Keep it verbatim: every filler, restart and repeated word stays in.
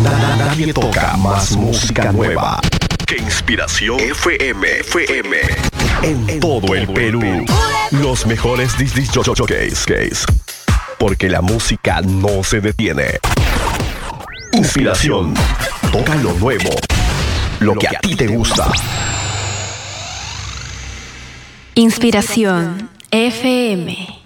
Nadie toca más música nueva que Inspiración F M. F M. En todo el Perú. Los mejores disc jockeys. Porque la música no se detiene. Inspiración. Toca lo nuevo. Lo que a ti te gusta. Inspiración F M.